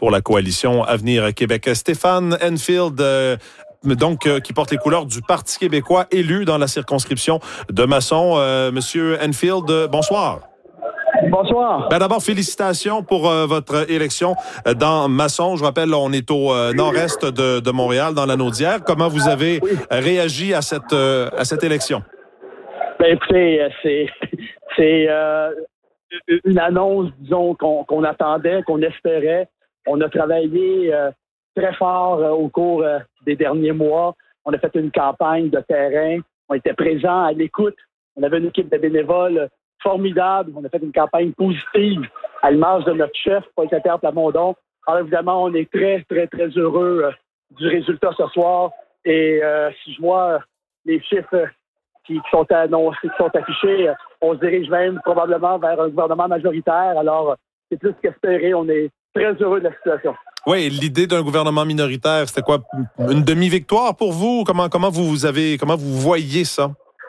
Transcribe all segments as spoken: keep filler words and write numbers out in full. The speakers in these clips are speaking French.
pour la coalition Avenir Québec. Stéphane Enfield, euh, donc euh, qui porte les couleurs du Parti québécois, élu dans la circonscription de Masson. Euh, Monsieur Enfield, euh, bonsoir. Bonsoir. Ben d'abord, félicitations pour euh, votre élection dans Masson. Je rappelle, on est au euh, nord-est de, de Montréal, dans la Naudière. Comment vous avez oui. réagi à cette, euh, à cette élection? Ben écoutez, c'est, c'est euh, une annonce, disons, qu'on, qu'on attendait, qu'on espérait. On a travaillé euh, très fort euh, au cours euh, des derniers mois. On a fait une campagne de terrain. On était présents à l'écoute. On avait une équipe de bénévoles formidable. On a fait une campagne positive à l'image de notre chef, Paul Saint-Pierre-Plamondon. Alors évidemment, on est très, très, très heureux euh, du résultat ce soir. Et euh, si je vois les chiffres qui, qui sont annoncés, qui sont affichés, euh, on se dirige même probablement vers un gouvernement majoritaire. Alors, c'est plus qu'espéré. On est très heureux de la situation. Oui, l'idée d'un gouvernement minoritaire, c'était quoi? Une demi-victoire pour vous? Comment, comment vous avez, comment vous voyez ça?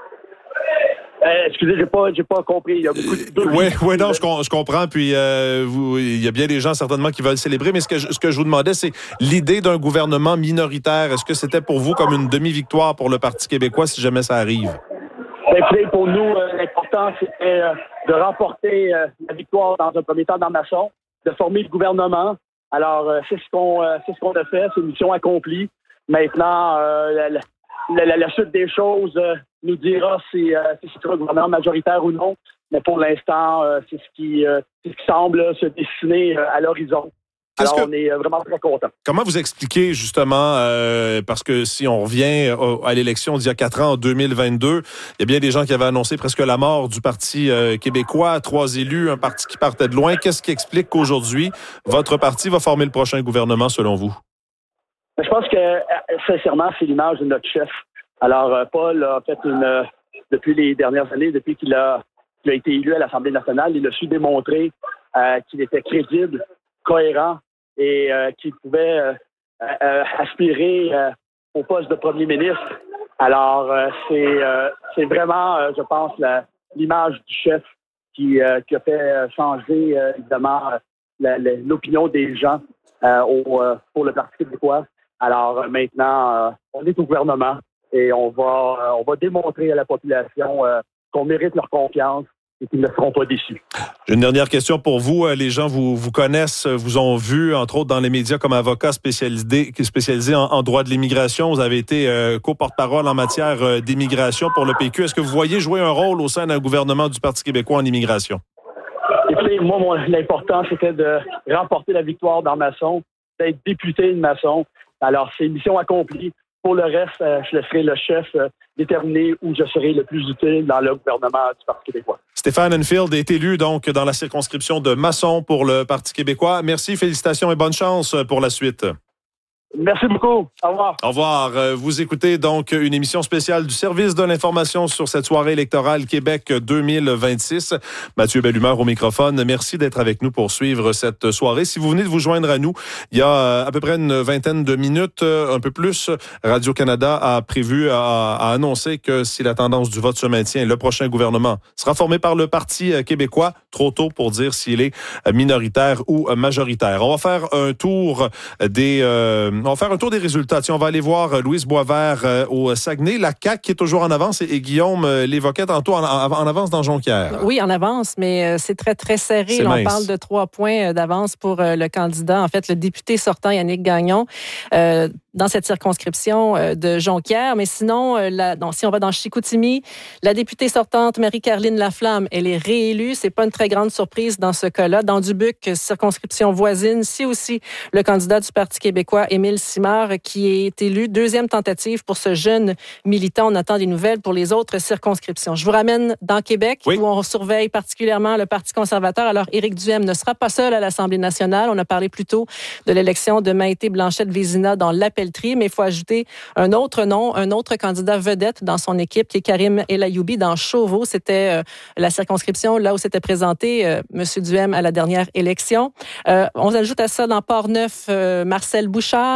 Euh, excusez, j'ai pas, j'ai pas compris. Il y a beaucoup de... Oui, oui, non, je, je comprends. Puis, euh, vous, il y a bien des gens certainement qui veulent célébrer. Mais ce que je, ce que je vous demandais, c'est l'idée d'un gouvernement minoritaire. Est-ce que c'était pour vous comme une demi-victoire pour le Parti québécois si jamais ça arrive? Écoutez, pour nous, euh, l'important, c'était euh, de remporter euh, la victoire dans un premier temps dans Masson, de former le gouvernement. Alors, euh, c'est ce qu'on, euh, c'est ce qu'on a fait. C'est une mission accomplie. Maintenant, euh, la, la, la, la suite des choses euh, nous dira si, euh, si c'est un gouvernement majoritaire ou non. Mais pour l'instant, euh, c'est ce qui, euh, c'est ce qui semble se dessiner euh, à l'horizon. Qu'est-ce Alors, que... on est vraiment très contents. Comment vous expliquez, justement, euh, parce que si on revient à l'élection d'il y a quatre ans, en deux mille vingt-deux, il y a bien des gens qui avaient annoncé presque la mort du Parti euh, québécois, trois élus, un parti qui partait de loin. Qu'est-ce qui explique qu'aujourd'hui, votre parti va former le prochain gouvernement, selon vous? Je pense que, sincèrement, c'est l'image de notre chef. Alors, Paul a fait une... Depuis les dernières années, depuis qu'il a, qu'il a été élu à l'Assemblée nationale, il a su démontrer euh, qu'il était crédible, cohérent et euh, qu'il pouvait euh, euh, aspirer euh, au poste de premier ministre. Alors, euh, c'est, euh, c'est vraiment, euh, je pense, la, l'image du chef qui, euh, qui a fait changer, euh, évidemment, la, la, l'opinion des gens euh, au, euh, pour le Parti québécois. Alors, maintenant, euh, on est au gouvernement et on va, euh, on va démontrer à la population euh, qu'on mérite leur confiance et qu'ils ne seront pas déçus. J'ai une dernière question pour vous. Les gens vous, vous connaissent, vous ont vu, entre autres, dans les médias comme avocat spécialisé, spécialisé en, en droit de l'immigration. Vous avez été euh, co-porte-parole en matière euh, d'immigration pour le P Q. Est-ce que vous voyez jouer un rôle au sein d'un gouvernement du Parti québécois en immigration? Écoutez, moi, mon, l'important, c'était de remporter la victoire dans Masson, d'être député de Masson. Alors, c'est une mission accomplie. Pour le reste, euh, je laisserai le chef euh, déterminer où je serai le plus utile dans le gouvernement du Parti québécois. Stéphane Enfield est élu donc dans la circonscription de Masson pour le Parti québécois. Merci, félicitations et bonne chance pour la suite. Merci beaucoup. Au revoir. Au revoir. Vous écoutez donc une émission spéciale du Service de l'information sur cette soirée électorale Québec deux mille vingt-six. Mathieu Bellumeur au microphone. Merci d'être avec nous pour suivre cette soirée. Si vous venez de vous joindre à nous, il y a à peu près une vingtaine de minutes, un peu plus, Radio-Canada a prévu, a, a annoncé que si la tendance du vote se maintient, le prochain gouvernement sera formé par le Parti québécois. Trop tôt pour dire s'il est minoritaire ou majoritaire. On va faire un tour des... Euh, On va faire un tour des résultats. Tiens, on va aller voir Louise Boisvert euh, au Saguenay. La C A Q qui est toujours en avance et, et Guillaume euh, l'évoquait tantôt en, en, en avance dans Jonquière. Oui, en avance, mais euh, c'est très, très serré. Là, on parle de trois points euh, d'avance pour euh, le candidat. En fait, le député sortant, Yannick Gagnon, euh, dans cette circonscription euh, de Jonquière. Mais sinon, euh, la, non, si on va dans Chicoutimi, la députée sortante, Marie-Caroline Laflamme, elle est réélue. C'est pas une très grande surprise dans ce cas-là. Dans Dubuque, circonscription voisine, c'est aussi le candidat du Parti québécois, Émile Simard, qui est élu. Deuxième tentative pour ce jeune militant. On attend des nouvelles pour les autres circonscriptions. Je vous ramène dans Québec, oui, où on surveille particulièrement le Parti conservateur. Alors, Éric Duhaime ne sera pas seul à l'Assemblée nationale. On a parlé plus tôt de l'élection de Maïté Blanchette-Vézina dans l'Appellerie, mais il faut ajouter un autre nom, un autre candidat vedette dans son équipe, qui est Karim El Ayoubi dans Chauveau. C'était euh, la circonscription là où s'était présenté euh, M. Duhaime à la dernière élection. Euh, on ajoute à ça dans Port-Neuf, euh, Marcel Bouchard,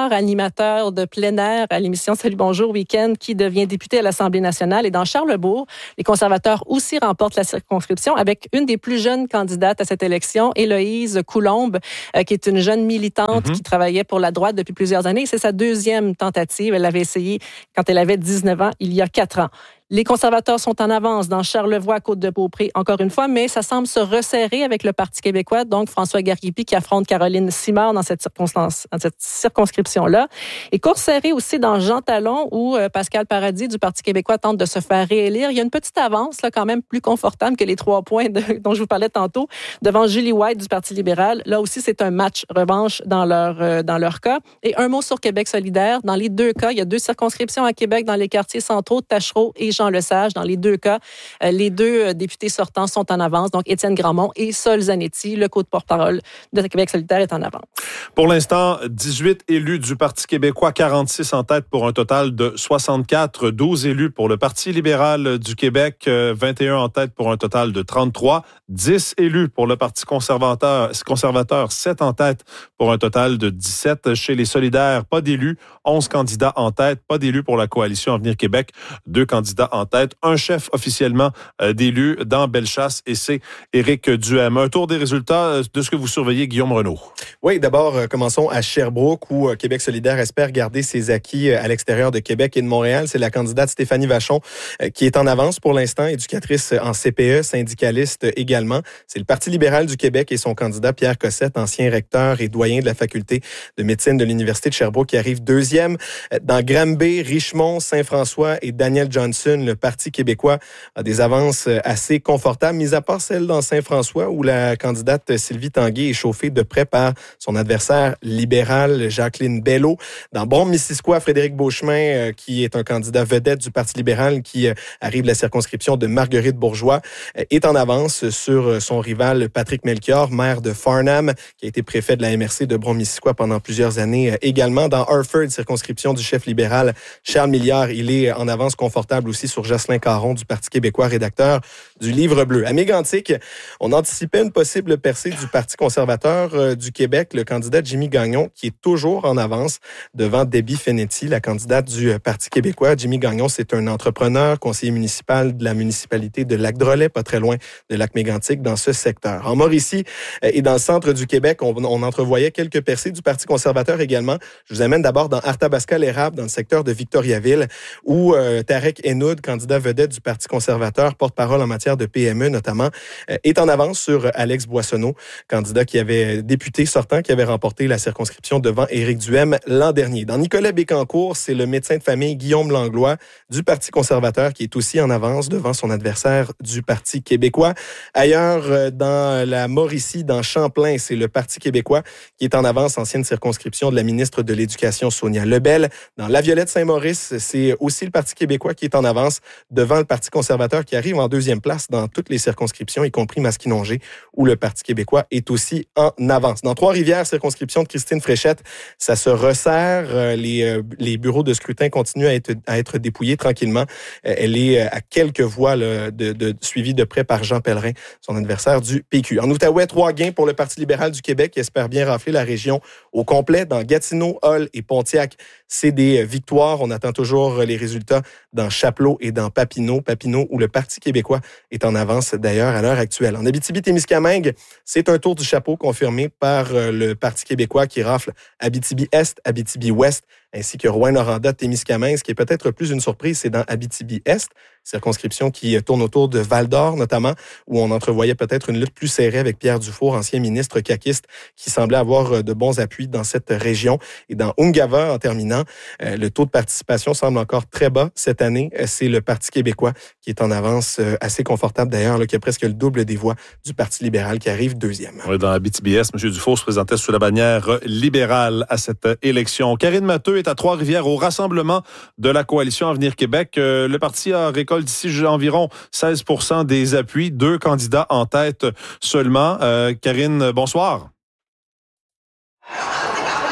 senior animateur de plein air à l'émission Salut Bonjour Week-end qui devient député à l'Assemblée nationale. Et dans Charlesbourg, les conservateurs aussi remportent la circonscription avec une des plus jeunes candidates à cette élection, Héloïse Coulombe, euh, qui est une jeune militante mm-hmm. qui travaillait pour la droite depuis plusieurs années. C'est sa deuxième tentative. Elle l'avait essayé quand elle avait dix-neuf ans, il y a quatre ans. Les conservateurs sont en avance dans Charlevoix, Côte-de-Beaupré, encore une fois, mais ça semble se resserrer avec le Parti québécois. Donc, François Gariépy qui affronte Caroline Simard dans cette, circonstance, dans cette circonscription-là. Et course serrée aussi dans Jean Talon, où euh, Pascal Paradis du Parti québécois tente de se faire réélire. Il y a une petite avance, là, quand même plus confortable que les trois points de, dont je vous parlais tantôt, devant Julie White du Parti libéral. Là aussi, c'est un match revanche dans leur, euh, dans leur cas. Et un mot sur Québec solidaire. Dans les deux cas, il y a deux circonscriptions à Québec dans les quartiers centraux, Tachereau et Jean Lesage. Dans les deux cas, euh, les deux euh, députés sortants sont en avance. Donc, Étienne Grandmont et Sol Zanetti, le co-porte-parole de Québec solidaire, est en avance. Pour l'instant, dix-huit élus du Parti québécois, quarante-six en tête pour un total de soixante-quatre. douze élus pour le Parti libéral du Québec, euh, vingt et un en tête pour un total de trente-trois. dix élus pour le Parti conservateur, conservateur, sept en tête pour un total de dix-sept. Chez les solidaires, pas d'élus, onze candidats en tête. Pas d'élus pour la coalition Avenir Québec, deux candidats en tête. Un chef officiellement euh, d'élu dans Bellechasse et c'est Éric Duhem. Un tour des résultats de ce que vous surveillez, Guillaume Renaud. Oui, d'abord, euh, commençons à Sherbrooke où euh, Québec solidaire espère garder ses acquis euh, à l'extérieur de Québec et de Montréal. C'est la candidate Stéphanie Vachon euh, qui est en avance pour l'instant, éducatrice en C P E, syndicaliste euh, également. C'est le Parti libéral du Québec et son candidat Pierre Cossette, ancien recteur et doyen de la faculté de médecine de l'Université de Sherbrooke qui arrive deuxième. Euh, dans Granby, Richmond, Saint-François et Daniel Johnson, le Parti québécois a des avances assez confortables, mis à part celle dans Saint-François où la candidate Sylvie Tanguay est chauffée de près par son adversaire libéral Jacqueline Bello. Dans Brome-Missisquoi, Frédéric Beauchemin, qui est un candidat vedette du Parti libéral qui arrive de la circonscription de Marguerite Bourgeois, est en avance sur son rival Patrick Melchior, maire de Farnham, qui a été préfet de la M R C de Brome-Missisquoi pendant plusieurs années. Également dans Harford, circonscription du chef libéral Charles Milliard, il est en avance confortable aussi sur Jocelyn Caron du Parti québécois, rédacteur du Livre bleu. À Mégantic, on anticipait une possible percée du Parti conservateur euh, du Québec, le candidat Jimmy Gagnon, qui est toujours en avance devant Debbie Fenetti, la candidate du euh, Parti québécois. Jimmy Gagnon, c'est un entrepreneur, conseiller municipal de la municipalité de Lac-Drolet, pas très loin de Lac-Mégantic, dans ce secteur. En Mauricie euh, et dans le centre du Québec, on, on entrevoyait quelques percées du Parti conservateur également. Je vous amène d'abord dans Arthabasca-l'Érable, dans le secteur de Victoriaville, où euh, Tarek Enoud, candidat vedette du Parti conservateur, porte-parole en matière de P M E notamment, est en avance sur Alex Boissonneau, candidat qui avait député sortant, qui avait remporté la circonscription devant Éric Duhem l'an dernier. Dans Nicolet-Bécancour, c'est le médecin de famille Guillaume Langlois du Parti conservateur qui est aussi en avance devant son adversaire du Parti québécois. Ailleurs, dans la Mauricie, dans Champlain, c'est le Parti québécois qui est en avance, ancienne circonscription de la ministre de l'Éducation Sonia Lebel. Dans La Violette-Saint-Maurice, c'est aussi le Parti québécois qui est en avance devant le Parti conservateur qui arrive en deuxième place dans toutes les circonscriptions, y compris Masquinongé, où le Parti québécois est aussi en avance. Dans Trois-Rivières, circonscription de Christine Fréchette, ça se resserre. Les, les bureaux de scrutin continuent à être, à être dépouillés tranquillement. Elle est à quelques voix là, de, de, suivie de près par Jean Pellerin, son adversaire du P Q. En Outaouais, trois gains pour le Parti libéral du Québec qui espère bien rafler la région au complet. Dans Gatineau, Hull et Pontiac, c'est des victoires. On attend toujours les résultats dans Chapleau et dans Papineau. Papineau, où le Parti québécois est en avance d'ailleurs à l'heure actuelle. En Abitibi-Témiscamingue, c'est un tour du chapeau confirmé par le Parti québécois qui rafle Abitibi-Est, Abitibi-Ouest, ainsi que Rouyn-Noranda-Témiscamingue. Ce qui est peut-être plus une surprise, c'est dans Abitibi-Est, circonscription qui tourne autour de Val-d'Or notamment, où on entrevoyait peut-être une lutte plus serrée avec Pierre Dufour, ancien ministre caquiste, qui semblait avoir de bons appuis dans cette région. Et dans Ungava, en terminant, le taux de participation semble encore très bas cette année. C'est le Parti québécois qui est en avance assez confortable d'ailleurs, là, qui a presque le double des voix du Parti libéral qui arrive deuxième. Oui, dans Abitibi-Est, M. Dufour se présentait sous la bannière libérale à cette élection. Karine Matteux est à Trois-Rivières au rassemblement de la coalition Avenir Québec. Le parti a récolté d'ici environ seize pour cent des appuis, deux candidats en tête seulement. Euh, Karine, bonsoir.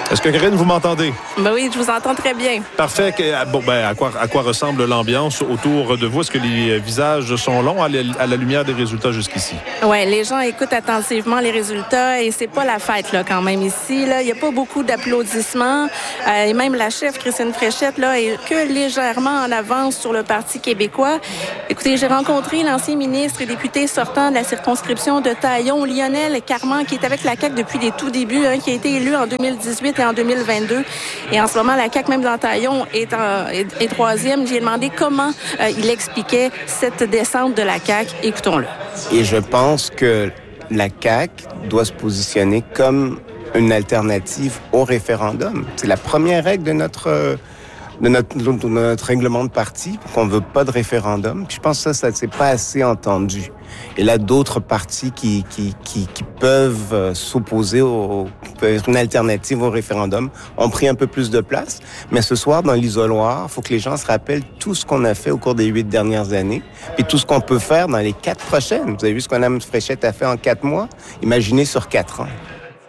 Est-ce que Karine, vous m'entendez? Ben oui, je vous entends très bien. Parfait. Bon, ben, à quoi, à quoi ressemble l'ambiance autour de vous? Est-ce que les visages sont longs à la, à la lumière des résultats jusqu'ici? Oui, les gens écoutent attentivement les résultats et c'est pas la fête là quand même ici. Là, il n'y a pas beaucoup d'applaudissements euh, et même la chef Christine Fréchette là est que légèrement en avance sur le Parti québécois. Écoutez, j'ai rencontré l'ancien ministre et député sortant de la circonscription de Taillon, Lionel Carman, qui est avec la C A Q depuis les tout débuts, hein, qui a été élu en deux mille dix-huit et en deux mille vingt-deux. Et en ce moment, la C A Q, même dans Taillon, est, en, est, est troisième. J'ai demandé comment euh, il expliquait cette descente de la C A Q. Écoutons-le. Et je pense que la C A Q doit se positionner comme une alternative au référendum. C'est la première règle de notre... De notre, de notre règlement de parti, qu'on ne veut pas de référendum. Puis je pense que ça, ça ne s'est pas assez entendu. Et là, d'autres partis qui, qui, qui, qui peuvent euh, s'opposer, au, qui peuvent être une alternative au référendum, ont pris un peu plus de place. Mais ce soir, dans l'isoloir, il faut que les gens se rappellent tout ce qu'on a fait au cours des huit dernières années, puis tout ce qu'on peut faire dans les quatre prochaines. Vous avez vu ce que Mme Fréchette a fait en quatre mois? Imaginez sur quatre ans.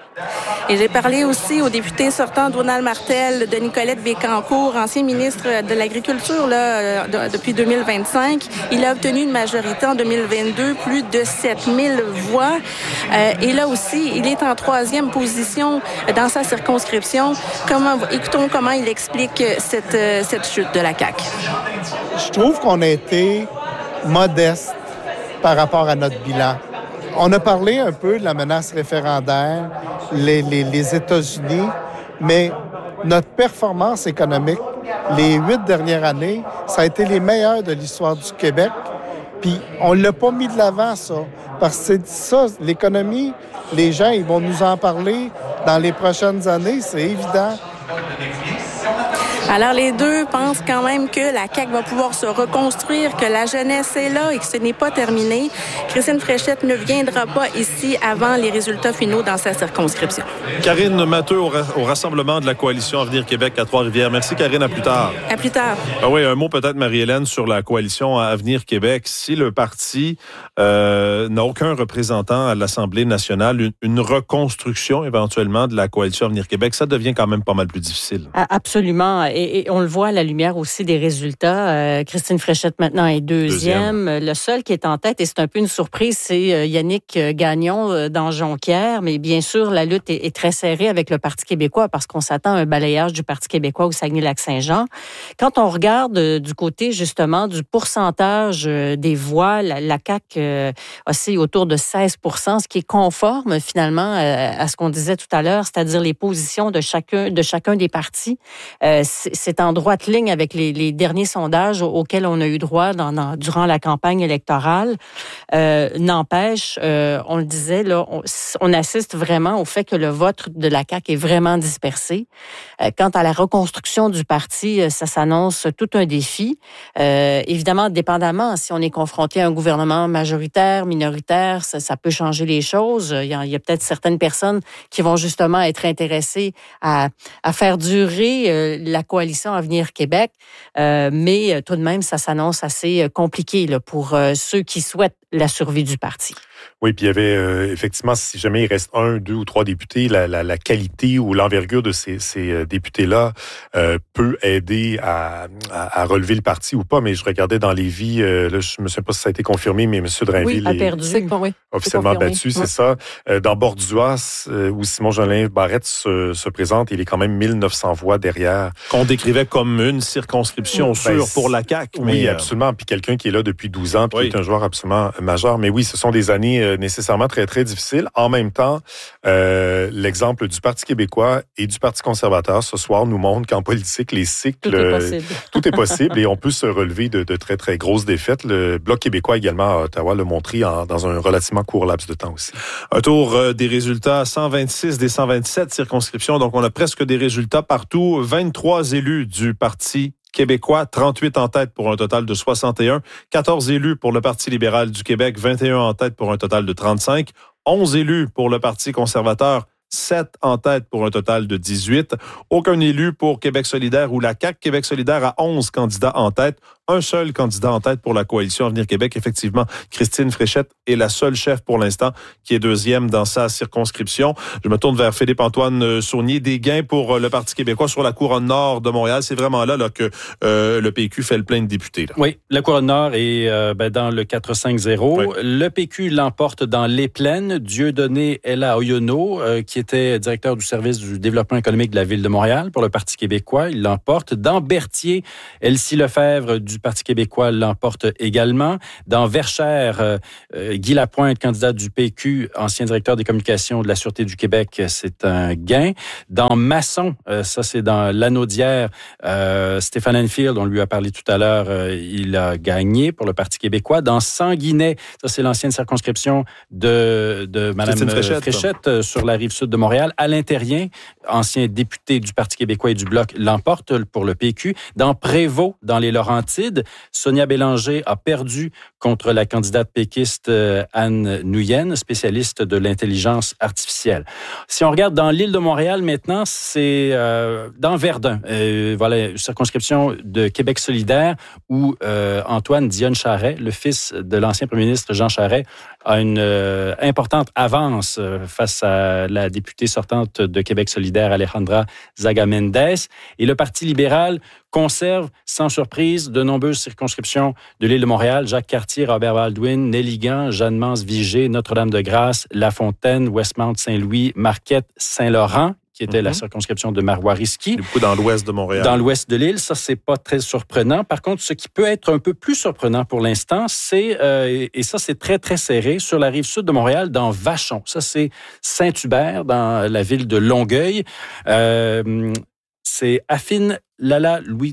Et j'ai parlé aussi au député sortant Donald Martel de Nicolette Bécancour, ancien ministre de l'Agriculture là, de, depuis deux mille vingt-cinq. Il a obtenu une majorité en deux mille vingt-deux, plus de sept mille voix. Euh, et là aussi, il est en troisième position dans sa circonscription. Comment, écoutons comment il explique cette, cette chute de la C A Q. Je trouve qu'on a été modeste par rapport à notre bilan. On a parlé un peu de la menace référendaire, les, les, les États-Unis, mais notre performance économique, les huit dernières années, ça a été les meilleures de l'histoire du Québec. Puis on ne l'a pas mis de l'avant, ça. Parce que c'est ça, l'économie, les gens, ils vont nous en parler dans les prochaines années, c'est évident. Alors, les deux pensent quand même que la C A Q va pouvoir se reconstruire, que la jeunesse est là et que ce n'est pas terminé. Christine Fréchette ne viendra pas ici avant les résultats finaux dans sa circonscription. Karine Matteux au, au rassemblement de la coalition Avenir Québec à Trois-Rivières. Merci, Karine. À plus tard. À plus tard. Ah oui, un mot peut-être, Marie-Hélène, sur la coalition Avenir Québec. Si le parti euh, n'a aucun représentant à l'Assemblée nationale, une, une reconstruction éventuellement de la coalition Avenir Québec, ça devient quand même pas mal plus difficile. Absolument. Et, et on le voit à la lumière aussi des résultats. Euh, Christine Fréchette maintenant est deuxième. deuxième. Le seul qui est en tête, et c'est un peu une surprise, c'est euh, Yannick Gagnon euh, dans Jonquière. Mais bien sûr, la lutte est, est très serrée avec le Parti québécois parce qu'on s'attend à un balayage du Parti québécois au Saguenay-Lac-Saint-Jean. Quand on regarde euh, du côté justement du pourcentage euh, des voix, la, la C A Q euh, oscille autour de seize pour cent, ce qui est conforme finalement euh, à ce qu'on disait tout à l'heure, c'est-à-dire les positions de chacun, de chacun des partis. Euh, c'est, c'est en droite ligne avec les, les derniers sondages auxquels on a eu droit dans, dans, durant la campagne électorale. Euh, n'empêche, euh, on le disait, là, on, on assiste vraiment au fait que le vote de la C A Q est vraiment dispersé. Euh, quant à la reconstruction du parti, ça s'annonce tout un défi. Euh, évidemment, dépendamment, si on est confronté à un gouvernement majoritaire, minoritaire, ça, ça peut changer les choses. Il y a, il y a peut-être certaines personnes qui vont justement être intéressées à, à faire durer euh, la coalition Avenir Québec, euh, mais tout de même, ça s'annonce assez compliqué là, pour euh, ceux qui souhaitent la survie du parti. Oui, puis il y avait euh, effectivement, si jamais il reste un, deux ou trois députés, la, la, la qualité ou l'envergure de ces, ces députés-là euh, peut aider à, à, à relever le parti ou pas. Mais je regardais dans les vies, euh, là, je ne sais pas si ça a été confirmé, mais M. Drainville oui, a perdu. est oui, officiellement battu, c'est oui. ça. Euh, dans Borduas, euh, où Simon-Jolin Barrette se, se présente, il est quand même mille neuf cents voix derrière. Qu'on décrivait comme une circonscription oui. sûre ben, pour la C A Q. Oui, mais, absolument. Puis quelqu'un qui est là depuis douze ans, puis oui. qui est un joueur absolument majeur. Mais oui, ce sont des années euh, nécessairement très, très difficiles. En même temps, euh, l'exemple du Parti québécois et du Parti conservateur ce soir nous montre qu'en politique, les cycles... Tout est possible. Euh, tout est possible et on peut se relever de, de très, très grosses défaites. Le Bloc québécois également à Ottawa l'a montré en, dans un relativement court laps de temps aussi. Un tour euh, des résultats, cent vingt-six des cent vingt-sept circonscriptions. Donc, on a presque des résultats partout. vingt-trois élus du Parti québécois, trente-huit en tête pour un total de soixante et un. quatorze élus pour le Parti libéral du Québec, vingt et un en tête pour un total de trente-cinq. onze élus pour le Parti conservateur, sept en tête pour un total de dix-huit. Aucun élu pour Québec solidaire ou la C A Q. Québec solidaire a onze candidats en tête, un seul candidat en tête pour la coalition Avenir Québec. Effectivement, Christine Fréchette est la seule chef pour l'instant qui est deuxième dans sa circonscription. Je me tourne vers Philippe-Antoine Saunier. Des gains pour le Parti québécois sur la couronne nord de Montréal. C'est vraiment là, là que euh, le P Q fait le plein de députés. Là. Oui, la couronne nord est euh, ben, dans le quatre cinq zéro. Oui. Le P Q l'emporte dans les plaines. Dieudonné Ella Oyono, euh, qui était directeur du service du développement économique de la Ville de Montréal pour le Parti québécois, il l'emporte. Dans Berthier, Elsie Lefebvre du Parti québécois l'emporte également. Dans Verchères, euh, Guy Lapointe, candidat du P Q, ancien directeur des communications de la Sûreté du Québec, c'est un gain. Dans Masson, euh, ça c'est dans l'Anaudière, euh, Stéphane Enfield, on lui a parlé tout à l'heure, euh, il a gagné pour le Parti québécois. Dans Sanguinet, ça c'est l'ancienne circonscription de, de Mme Fréchette, Fréchette euh, sur la rive sud de Montréal. Alain Terrien, ancien député du Parti québécois et du Bloc, l'emporte pour le P Q. Dans Prévost, dans les Laurentides, Sonia Bélanger a perdu contre la candidate péquiste euh, Anne Nouyen, spécialiste de l'intelligence artificielle. Si on regarde dans l'île de Montréal maintenant, c'est euh, dans Verdun, euh, voilà, une circonscription de Québec solidaire où euh, Antoine Dionne-Charest, le fils de l'ancien premier ministre Jean Charest, a une euh, importante avance euh, face à la députée sortante de Québec solidaire, Alejandra Zaga-Mendes. Et le Parti libéral conserve, sans surprise, de nombreuses circonscriptions de l'île de Montréal. Jacques Cartier, Robert Baldwin, Néligan, Jeanne-Mance-Vigée, Notre-Dame-de-Grâce, La Fontaine, Westmount-Saint-Louis, Marquette, Saint-Laurent, qui était mm-hmm. la circonscription de Marois Risky. Beaucoup dans l'ouest de Montréal. Dans l'ouest de l'île, ça, c'est pas très surprenant. Par contre, ce qui peut être un peu plus surprenant pour l'instant, c'est, euh, et ça, c'est très, très serré, sur la rive sud de Montréal, dans Vachon. Ça, c'est Saint-Hubert, dans la ville de Longueuil. Euh, c'est Affine Lala Louis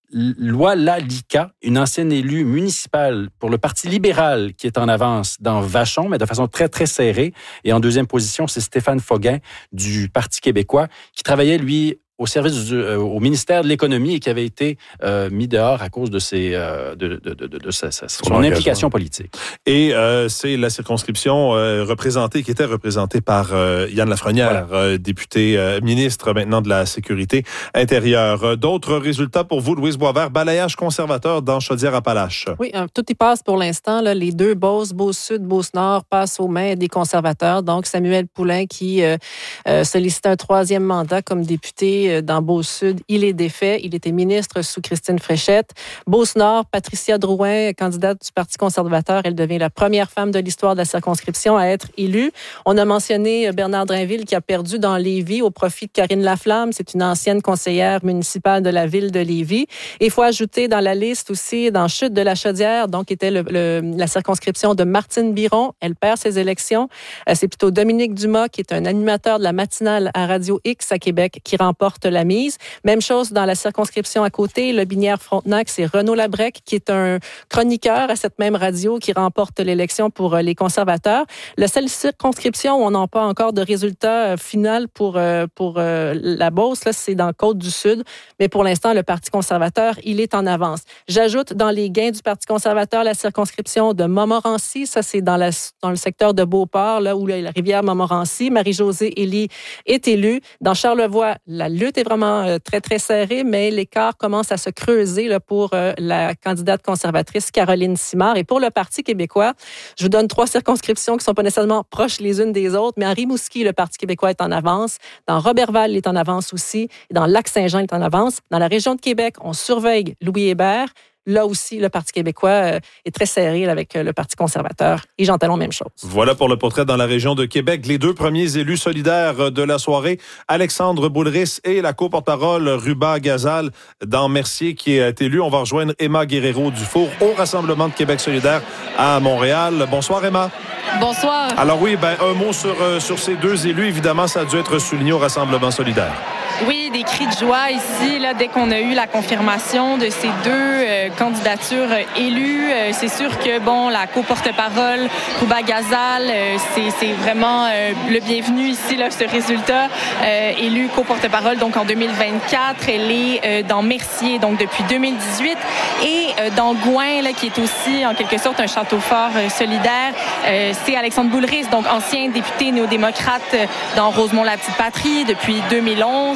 Loilalika, une ancienne élue municipale pour le Parti libéral qui est en avance dans Vachon, mais de façon très, très serrée. Et en deuxième position, c'est Stéphane Foguin du Parti québécois qui travaillait, lui, au service du, euh, au ministère de l'économie et qui avait été euh, mis dehors à cause de ses euh, de, de, de, de, de sa, sa, son, son implication politique. Et euh, c'est la circonscription euh, représentée, qui était représentée par euh, Yann Lafrenière, voilà. euh, député euh, ministre maintenant de la Sécurité intérieure. D'autres résultats pour vous, Louise Boisvert, balayage conservateur dans Chaudière-Appalaches. Oui, euh, tout y passe pour l'instant. Là, les deux Beauce, Beauce-Sud, Beauce-Nord passent aux mains des conservateurs. Donc, Samuel Poulain qui euh, euh, sollicitait un troisième mandat comme député dans Beauce-Sud, il est défait. Il était ministre sous Christine Fréchette. Beauce-Nord, Patricia Drouin, candidate du Parti conservateur, elle devient la première femme de l'histoire de la circonscription à être élue. On a mentionné Bernard Drainville qui a perdu dans Lévis au profit de Karine Laflamme. C'est une ancienne conseillère municipale de la ville de Lévis. Et il faut ajouter dans la liste aussi, dans Chute de la Chaudière, donc était le, le, la circonscription de Martine Biron. Elle perd ses élections. C'est plutôt Dominique Dumas, qui est un animateur de la matinale à Radio X à Québec, qui remporte la mise. Même chose dans la circonscription à côté, le Binière-Frontenac, c'est Renaud Labrec qui est un chroniqueur à cette même radio qui remporte l'élection pour les conservateurs. La seule circonscription où on n'a pas encore de résultat final pour, pour la Beauce, là, c'est dans Côte-du-Sud. Mais pour l'instant, le Parti conservateur, il est en avance. J'ajoute dans les gains du Parti conservateur la circonscription de Montmorency. Ça, c'est dans, la, dans le secteur de Beauport, là où la rivière Montmorency. Marie-Josée Elie est élue. Dans Charlevoix, la lutte est vraiment euh, très, très serrée, mais l'écart commence à se creuser là, pour euh, la candidate conservatrice Caroline Simard. Et pour le Parti québécois, je vous donne trois circonscriptions qui ne sont pas nécessairement proches les unes des autres, mais en Rimouski, le Parti québécois est en avance. Dans Roberval, il est en avance aussi. Et dans Lac-Saint-Jean, il est en avance. Dans la région de Québec, on surveille Louis Hébert. Là aussi, le Parti québécois est très serré avec le Parti conservateur. Et Jean Talon, même chose. Voilà pour le portrait dans la région de Québec. Les deux premiers élus solidaires de la soirée, Alexandre Boulris et la co-porte-parole Ruba Gazal dans Mercier qui est élu. On va rejoindre Emma Guerrero-Dufour au Rassemblement de Québec solidaire à Montréal. Bonsoir, Emma. Bonsoir. Alors oui, ben, un mot sur, euh, sur ces deux élus. Évidemment, ça a dû être souligné au Rassemblement solidaire. Oui, des cris de joie ici, là, dès qu'on a eu la confirmation de ces deux euh, candidatures euh, élues. Euh, c'est sûr que, bon, la co-porte-parole, Ruba Gazal, euh, c'est, c'est vraiment euh, le bienvenu ici, là, ce résultat. Euh, élue co-porte-parole, donc, en deux mille vingt-quatre. Elle est euh, dans Mercier, donc, depuis deux mille dix-huit. Et euh, dans Gouin, là, qui est aussi, en quelque sorte, un château fort euh, solidaire, euh, c'est Alexandre Boulris, donc, ancien député néo-démocrate euh, dans Rosemont-la-Petite-Patrie depuis deux mille onze.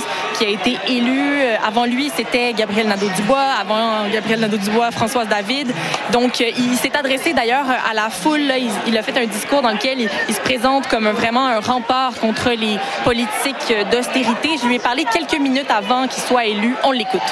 qui a été élu. Avant lui, c'était Gabriel Nadeau-Dubois. Avant Gabriel Nadeau-Dubois, Françoise David. Donc, il s'est adressé d'ailleurs à la foule. Là. Il, il a fait un discours dans lequel il, il se présente comme vraiment un rempart contre les politiques d'austérité. Je lui ai parlé quelques minutes avant qu'il soit élu. On l'écoute.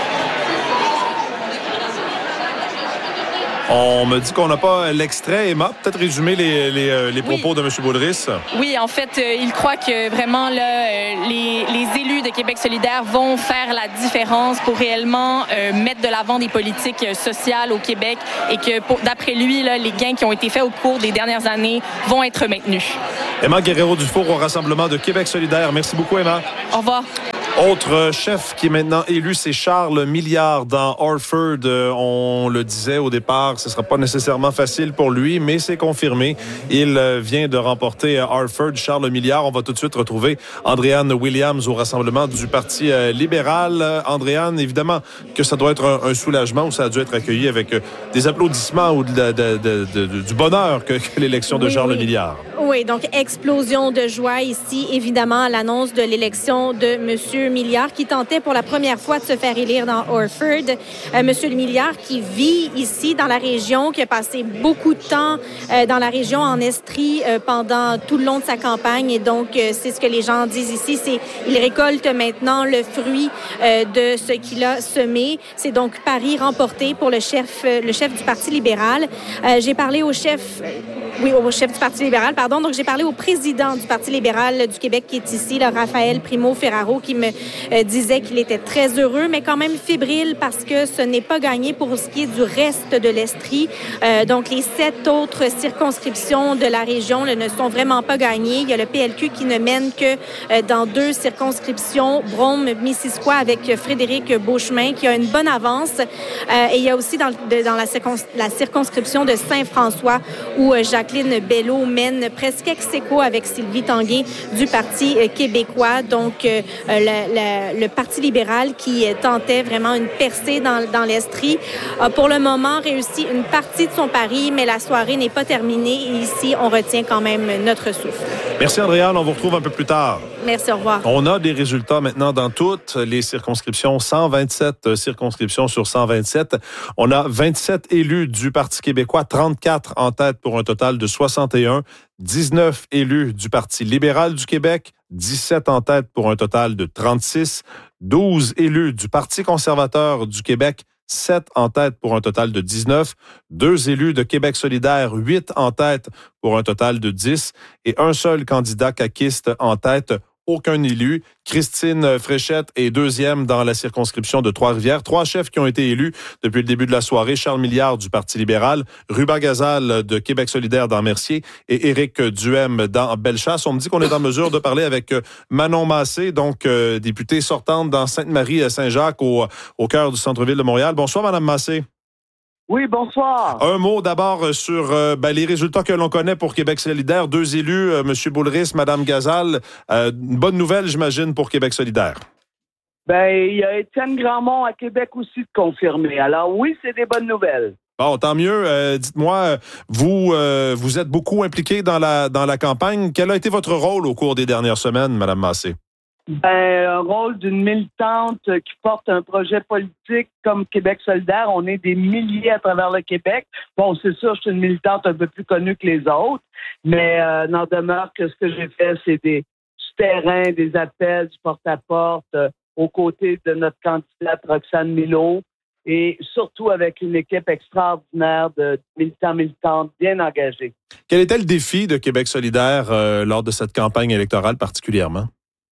On me dit qu'on n'a pas l'extrait. Emma, peut-être résumer les, les, les propos oui. de M. Boulris? Oui, en fait, euh, il croit que vraiment là, euh, les, les élus de Québec solidaire vont faire la différence pour réellement euh, mettre de l'avant des politiques sociales au Québec et que, pour, d'après lui, là, les gains qui ont été faits au cours des dernières années vont être maintenus. Emma Guerrero-Dufour au Rassemblement de Québec solidaire. Merci beaucoup, Emma. Au revoir. Autre chef qui est maintenant élu, c'est Charles Milliard dans Orford. On le disait au départ, ce ne sera pas nécessairement facile pour lui, mais c'est confirmé. Il vient de remporter Orford. Charles Milliard. On va tout de suite retrouver Andréanne Williams au Rassemblement du Parti libéral. Andréanne, évidemment que ça doit être un, un soulagement ou ça a dû être accueilli avec des applaudissements ou de, de, de, de, de, du bonheur que, que l'élection de oui, Charles oui. Milliard. Oui, donc explosion de joie ici, évidemment, à l'annonce de l'élection de M. Milliard, qui tentait pour la première fois de se faire élire dans Orford. Euh, M. Milliard qui vit ici dans la région, qui a passé beaucoup de temps euh, dans la région en Estrie euh, pendant tout le long de sa campagne. Et donc, euh, c'est ce que les gens disent ici, c'est il récolte maintenant le fruit euh, de ce qu'il a semé. C'est donc Paris remporté pour le chef, euh, le chef du Parti libéral. Euh, j'ai parlé au chef... Euh, Oui, au chef du Parti libéral, pardon. Donc, j'ai parlé au président du Parti libéral du Québec qui est ici, là, Raphaël Primo-Ferraro, qui me euh, disait qu'il était très heureux, mais quand même fébrile parce que ce n'est pas gagné pour ce qui est du reste de l'Estrie. Euh, donc, les sept autres circonscriptions de la région là, ne sont vraiment pas gagnées. Il y a le P L Q qui ne mène que euh, dans deux circonscriptions, Brome-Missisquoi avec Frédéric Beauchemin, qui a une bonne avance. Euh, et il y a aussi dans, de, dans la, circons- la circonscription de Saint-François où euh, Jacques Jacqueline Bello mène presque ex aequo avec Sylvie Tanguay du Parti québécois. Donc, euh, le, le, le Parti libéral qui tentait vraiment une percée dans, dans l'Estrie a pour le moment réussi une partie de son pari, mais la soirée n'est pas terminée. Et ici, on retient quand même notre souffle. Merci, Andréanne. On vous retrouve un peu plus tard. Merci, au revoir. On a des résultats maintenant dans toutes les circonscriptions, cent vingt-sept circonscriptions sur cent vingt-sept. On a vingt-sept élus du Parti québécois, trente-quatre en tête pour un total de soixante et un, dix-neuf élus du Parti libéral du Québec, dix-sept en tête pour un total de trente-six, douze élus du Parti conservateur du Québec, sept en tête pour un total de dix-neuf, deux élus de Québec solidaire, huit en tête pour un total de dix et un seul candidat caquiste en tête. Aucun élu. Christine Fréchette est deuxième dans la circonscription de Trois-Rivières. Trois chefs qui ont été élus depuis le début de la soirée. Charles Milliard du Parti libéral, Ruba Gazal de Québec solidaire dans Mercier et Éric Duhem dans Bellechasse. On me dit qu'on est en mesure de parler avec Manon Massé, donc euh, députée sortante dans Sainte-Marie-Saint-Jacques au, au cœur du centre-ville de Montréal. Bonsoir, Madame Massé. Oui, bonsoir. Un mot d'abord sur euh, ben, les résultats que l'on connaît pour Québec solidaire. Deux élus, euh, M. Boulris, Mme Gazal. Euh, une bonne nouvelle, j'imagine, pour Québec solidaire. Ben, il y a Étienne Grandmont à Québec aussi de confirmer. Alors oui, c'est des bonnes nouvelles. Bon, tant mieux. Euh, dites-moi, vous euh, vous êtes beaucoup impliqué dans la, dans la campagne. Quel a été votre rôle au cours des dernières semaines, Mme Massé? Ben, un rôle d'une militante qui porte un projet politique comme Québec solidaire. On est des milliers à travers le Québec. Bon, c'est sûr, je suis une militante un peu plus connue que les autres, mais euh, n'en demeure que ce que j'ai fait, c'est des, du terrain, des appels, du porte-à-porte, euh, aux côtés de notre candidate Roxane Milot, et surtout avec une équipe extraordinaire de militants, militantes bien engagés. Quel était le défi de Québec solidaire euh, lors de cette campagne électorale particulièrement?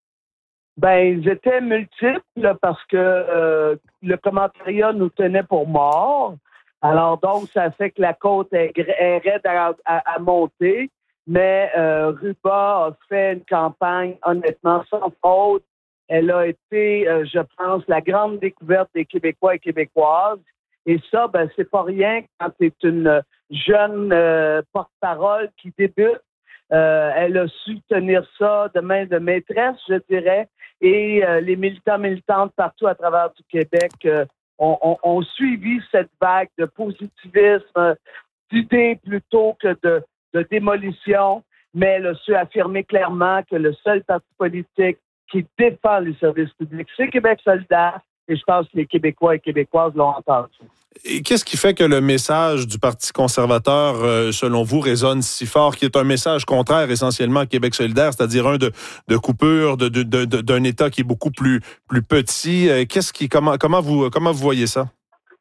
Ben, ils étaient multiples là, parce que euh, le commentariat nous tenait pour morts. Alors donc, ça fait que la côte est, est raide à, à, à monter. Mais euh, Ruba a fait une campagne, honnêtement, sans faute. Elle a été, euh, je pense, la grande découverte des Québécois et Québécoises. Et ça, ben, c'est pas rien quand tu es une jeune euh, porte-parole qui débute. Euh, elle a su tenir ça de main de maîtresse, je dirais. Et euh, les militants, militantes partout à travers du Québec euh, ont, ont, ont suivi cette vague de positivisme, d'idées plutôt que de, de démolition. Mais elle a su affirmer clairement que le seul parti politique qui défend les services publics. C'est Québec solidaire et je pense que les Québécois et Québécoises l'ont entendu. Et qu'est-ce qui fait que le message du Parti conservateur, euh, selon vous, résonne si fort, qui est un message contraire essentiellement à Québec solidaire, c'est-à-dire un de, de coupure, de, de, de, d'un État qui est beaucoup plus, plus petit? Euh, qu'est-ce qui, comment, comment, vous, comment vous voyez ça?